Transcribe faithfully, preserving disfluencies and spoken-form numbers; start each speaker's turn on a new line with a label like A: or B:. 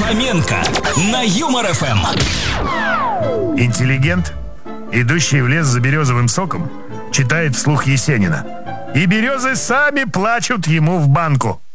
A: Фоменко на Юмор эф эм.
B: Интеллигент, идущий в лес за березовым соком, читает вслух Есенина. И березы сами плачут ему в банку.